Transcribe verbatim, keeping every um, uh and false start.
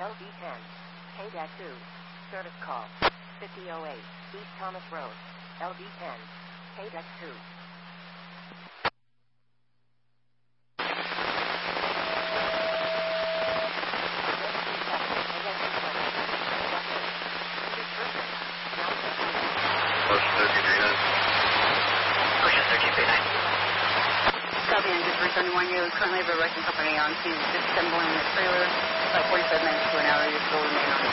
L V ten. K two. Service call. fifty oh eight. East Thomas Road. L V ten. K two. Copy, engine three seventy-one. You currently have a wrecking company on scene disassembling the trailer. About forty-five minutes to an hour. You still remain on